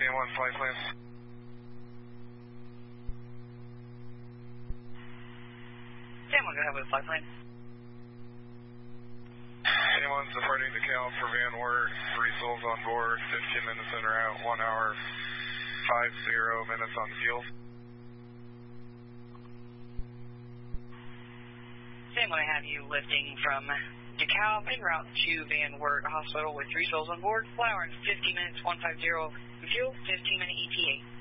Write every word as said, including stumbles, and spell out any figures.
anyone flight plan? Anyone go ahead with flight plan? Anyone's departing to Cal for Van Wert, three souls on board, fifteen minutes in or out, one hour, five zero minutes on fuel. Sam, I have you lifting from DeKalb en route to Van Wert Hospital with three souls on board, one hour and fifty minutes, one five zero fuel, fifteen minute E T A.